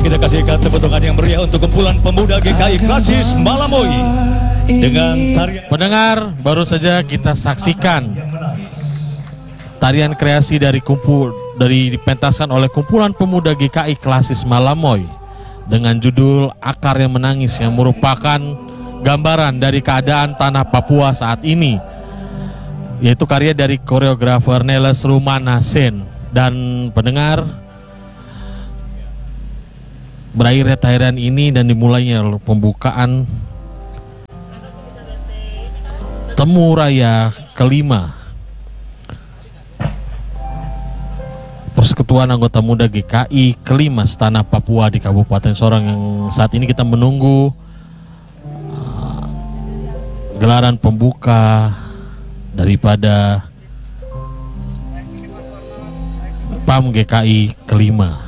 kita kasihkan tepuk tangan yang meriah untuk kumpulan pemuda GKI Klasis Malamoy dengan tarian. Pendengar, baru saja kita saksikan tarian kreasi dari dipentaskan oleh kumpulan pemuda GKI Klasis Malamoy dengan judul Akar yang Menangis, yang merupakan gambaran dari keadaan tanah Papua saat ini, yaitu karya dari koreografer Neles Rumanasen. Dan pendengar, berakhirnya tarian ini dan dimulainya pembukaan Temu Raya kelima Persekutuan Anggota Muda GKI kelima setanah Papua di Kabupaten Sorong, yang saat ini kita menunggu gelaran pembuka daripada PAM GKI kelima.